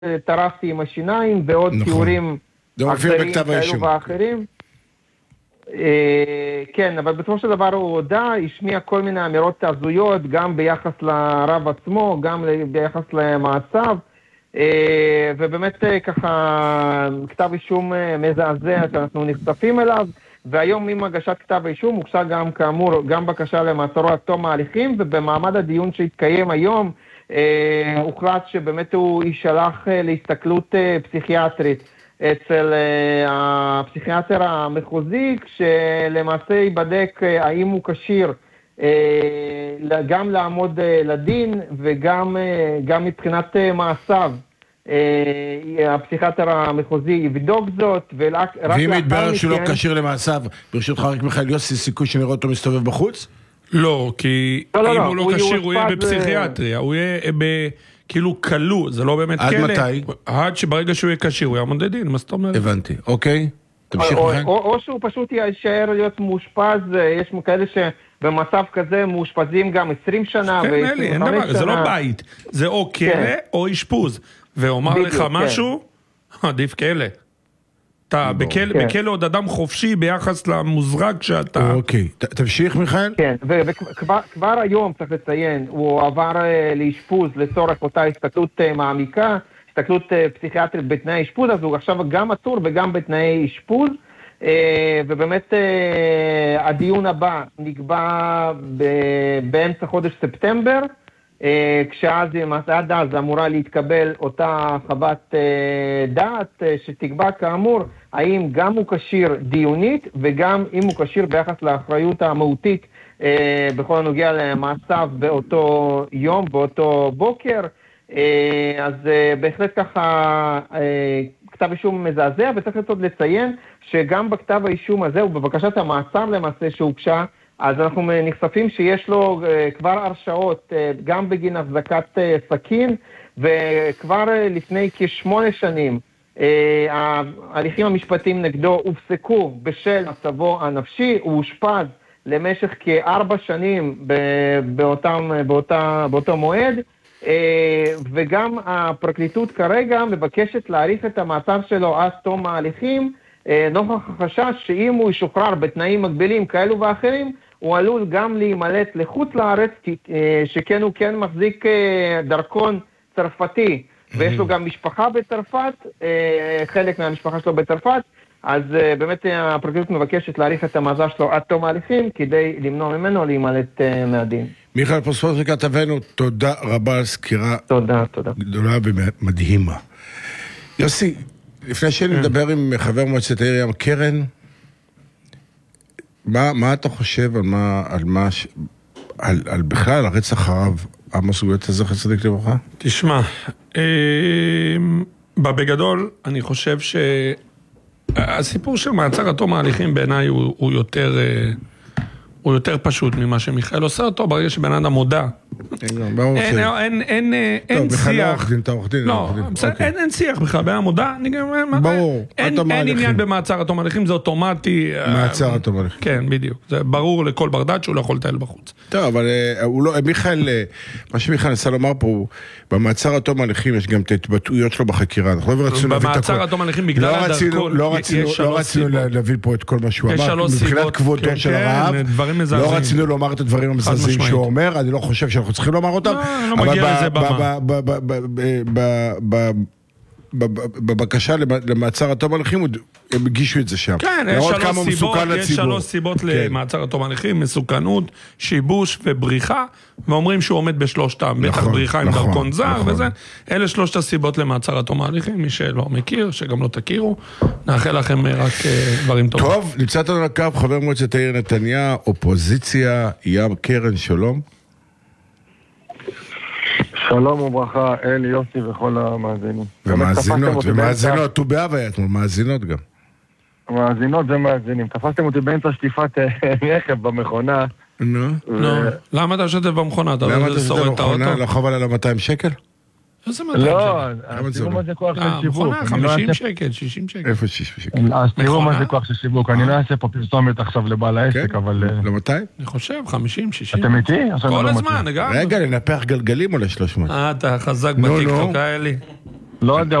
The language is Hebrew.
טרפתי עם השיניים ועוד תיאורים אחרים כאלו ואחרים. כן, אבל בסופו של דבר הוא הודע, השמיע כל מיני אמירות הזויות, גם ביחס לרב עצמו, גם ביחס למעשיו, ובאמת ככה כתב אישום מזעזע שאנחנו נחשפים אליו, והיום עם הגשת כתב האישום הוגשה גם כאמור גם בקשה למעצרו עד תום ההליכים, ובמעמד הדיון שהתקיים היום הוחלט שבאמת הוא יישלח להסתכלות פסיכיאטרית אצל הפסיכיאטר המחוזי, כשלמעשה ייבדק האם הוא כשיר גם לעמוד לדין וגם מבחינת מעשיו. הפסיכיאטר המחוזי יבדוק זאת, ואם יתברר שהוא לא כשיר למעשיו, ברשותך רק מיכאל יוסי, סיכוי שנראה אותו מסתובב בחוץ? לא, כי אם הוא לא כשיר הוא יהיה בפסיכיאטריה, הוא יהיה כאילו כלוא, זה לא באמת כלא. עד מתי? עד שברגע שהוא יהיה כשיר הוא יעמוד לדין, מה זאת אומרת? הבנתי, אוקיי. תמשיך מיכאל. או שהוא פשוט יישאר להיות מאושפז, יש כאלה שבמצב כזה מאושפזים גם 20 שנה כן, אין דבר, זה לא בית, זה או כלא או אשפוז. ואומר לך משהו, עדיף כלא. אתה בכלא עוד אדם חופשי ביחס למוזרק שאתה... אוקיי, תמשיך מיכאל. כן, וכבר היום צריך לציין, הוא עבר לאשפוז לצורך אותה הסתכלות מעמיקה, הסתכלות פסיכיאטרית בתנאי אשפוז, אז הוא עכשיו גם עצור וגם בתנאי אשפוז, ובאמת הדיון הבא נקבע באמצע חודש ספטמבר, כשאז עד אז אמורה להתקבל אותה חוות דעת שתקבע כאמור האם גם הוא כשיר דיונית וגם אם הוא כשיר ביחס לאחריות המהותית בכל הנוגע למעשיו באותו יום, באותו בוקר. אז בהחלט ככה כתב אישום מזעזע, וצריך עוד לציין שגם בכתב האישום הזה ובבקשת המעצר למעשה שהוגשה, אז אנחנו נחשפים שיש לו כבר הרשאות גם בגין החזקת סכין, וכבר לפני כ8 שנים ההליכים המשפטיים נגדו הופסקו בשל מצבו הנפשי, הוא הושפז למשך כ4 שנים באותו מועד, וגם הפרקליטות כרגע מבקשת להאריך את המעצר שלו עד תום ההליכים, נוכח החשש שאם הוא ישוחרר בתנאים מגבילים כאלו ואחרים, הוא עלול גם להימלט לחוץ לארץ, שכן הוא כן מחזיק דרכון צרפתי, ויש לו גם משפחה בצרפת, חלק מהמשפחה שלו בצרפת, אז באמת הפרקליטות מבקשת להאריך את המעצר שלו עד תום ההליכים, כדי למנוע ממנו להימלט מהדין. מיכאל פוספוטריק כתבנו, תודה רבה על סקירה גדולה ומדהימה. יוסי, לפני שאני מדבר עם חבר מועצת העיר ים קרן, מה אתה חושב על בכלל הרצח הרב עמוס גואטה זכר צדיק לברכה? תשמע, בגדול אני חושב שהסיפור של מעצר עד תום ההליכים בעיניי הוא יותר פשוט ממה שמיכאל עושה אותו, ברגע שבן אדם מודע. אין שיח. אין שיח בכלל, בן אדם מודע. ברור. אין עניין במעצר עד תום ההליכים, זה אוטומטי. מעצר עד תום ההליכים. כן, בדיוק. זה ברור לכל בר דעת שהוא לא יכול לטייל בחוץ. טוב, אבל מיכאל, מה שמיכאל נסה לומר פה, במעצר עד תום ההליכים יש גם את ההתבטאויות שלו בחקירה. במעצר עד תום ההליכים בגלל הדרכון. לא רצינו להביא פה את כל מה שהוא אמר. מבחינת כבודו של הרב. לא רצינו לומר את הדברים המזעזעים שהוא אומר, אני לא חושב שאנחנו צריכים לומר אותם, אבל בבקשה למעצר עד תום ההליכים הם הגישו את זה שם. כן, יש 3 סיבות למעצר עד תום ההליכים, מסוכנות, שיבוש ובריחה, ואומרים שהוא עומד בשלושתם, בטח בריחה עם דרכון זר וזה, אלה 3 הסיבות למעצר עד תום ההליכים, מי שלא מכיר, שגם לא תכירו, נאחל לכם רק דברים טובים. טוב, נמצאת על הקו חבר מועצת העיר נתניה, אופוזיציה, ים קרן, שלום. שלום וברכה, אלי, יוסי וכל המאזינים. ומאזינות, הוא באהבה אתמול, מאזינות גם. מאזינות ומאזינים. תפסתם אותי באמצע שטיפת רכב במכונה. נו. למה אתה שותף במכונה? למה אתה שותף במכונה? לחוב עליה 200 שקל? איזה 200 שקל? לא, תראו מה זה כוח של שיווק. מכונה 50 שקל, 60 שקל. איפה 60 שקל? אז תראו מה זה כוח של שיווק. אני לא אעשה פה פרסומת עכשיו לבעל העסק, אבל... לא 200? אני חושב, 50, 60. אתם איתי? כל הזמן, גם. רגע, לנפח גלגלים עולה 300. אתה חזק בטיקטוק האלה. לא יודע,